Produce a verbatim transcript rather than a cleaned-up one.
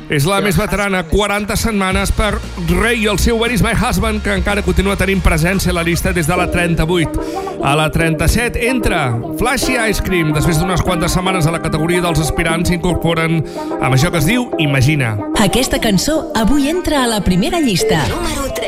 És la més veterana, quaranta setmanes per Ray i el seu Where is my husband, que encara continua tenint presència a la llista des de la trenta-vuit. A la trenta-set entra Flashy Ice Cream. Després d'unes quantes setmanes a la categoria dels aspirants s'incorporen amb això que es diu Imagina. Aquesta cançó avui entra a la primera llista. Número